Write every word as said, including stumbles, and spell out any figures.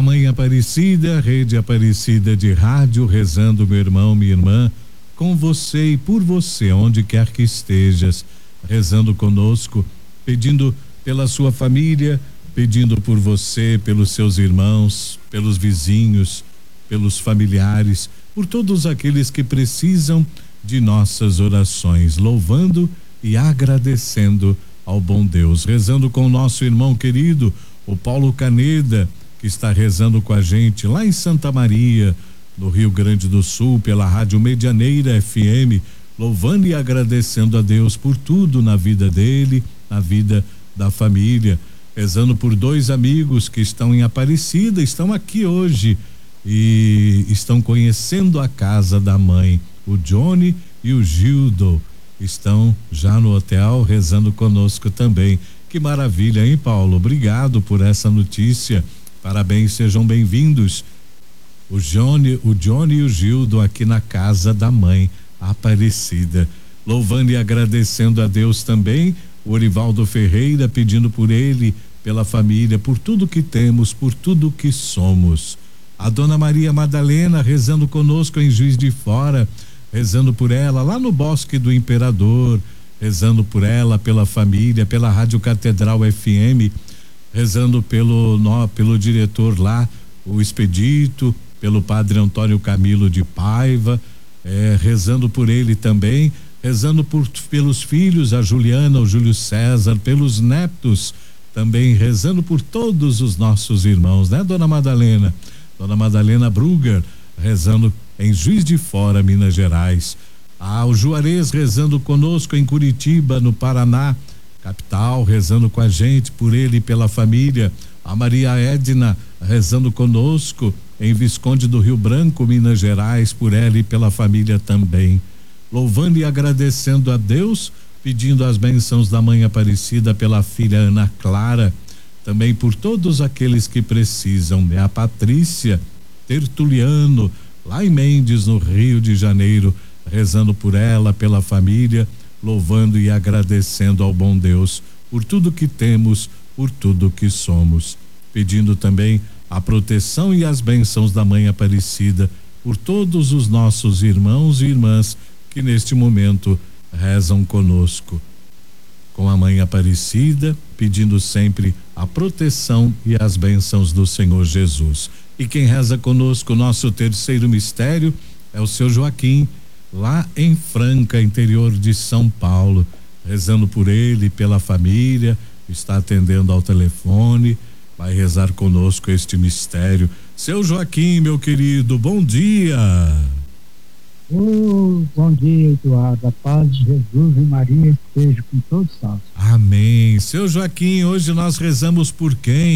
Mãe Aparecida, Rede Aparecida de Rádio, rezando, meu irmão, minha irmã, com você e por você, onde quer que estejas, rezando conosco, pedindo pela sua família, pedindo por você, pelos seus irmãos, pelos vizinhos, pelos familiares, por todos aqueles que precisam de nossas orações, louvando e agradecendo ao bom Deus, rezando com o nosso irmão querido, o Paulo Caneda, que está rezando com a gente lá em Santa Maria, no Rio Grande do Sul, pela Rádio Medianeira F M, louvando e agradecendo a Deus por tudo na vida dele, na vida da família, rezando por dois amigos que estão em Aparecida, estão aqui hoje e estão conhecendo a casa da mãe, o Johnny e o Gildo, estão já no hotel rezando conosco também. Que maravilha, hein, Paulo? Obrigado por essa notícia. Parabéns, sejam bem-vindos. O Johnny, o Johnny e o Gildo aqui na casa da mãe Aparecida, louvando e agradecendo a Deus também. O Orivaldo Ferreira pedindo por ele, pela família, por tudo que temos, por tudo que somos. A Dona Maria Madalena rezando conosco em Juiz de Fora, rezando por ela lá no Bosque do Imperador, rezando por ela, pela família, pela Rádio Catedral F M, rezando pelo no, pelo diretor lá, o Expedito, pelo Padre Antônio Camilo de Paiva, eh, rezando por ele também, rezando por pelos filhos, a Juliana, o Júlio César, pelos netos, também rezando por todos os nossos irmãos, né, Dona Madalena? Dona Madalena Brugger, rezando em Juiz de Fora, Minas Gerais. Ah, o Juarez rezando conosco em Curitiba, no Paraná, capital, rezando com a gente, por ele e pela família. A Maria Edna rezando conosco em Visconde do Rio Branco, Minas Gerais, por ela e pela família também. Louvando e agradecendo a Deus, pedindo as bênçãos da Mãe Aparecida pela filha Ana Clara, também por todos aqueles que precisam, né? A Patrícia Tertuliano, lá em Mendes, no Rio de Janeiro, rezando por ela, pela família, louvando e agradecendo ao bom Deus por tudo que temos, por tudo que somos, pedindo também a proteção e as bênçãos da Mãe Aparecida por todos os nossos irmãos e irmãs que neste momento rezam conosco, com a Mãe Aparecida, pedindo sempre a proteção e as bênçãos do Senhor Jesus. E quem reza conosco, nosso terceiro mistério, é o seu Joaquim, lá em Franca, interior de São Paulo, rezando por ele, pela família, está atendendo ao telefone, vai rezar conosco este mistério. Seu Joaquim, meu querido, bom dia. Oh, bom dia, Eduardo. A paz de Jesus e Maria esteja com todos nós. Amém. Seu Joaquim, hoje nós rezamos por quem?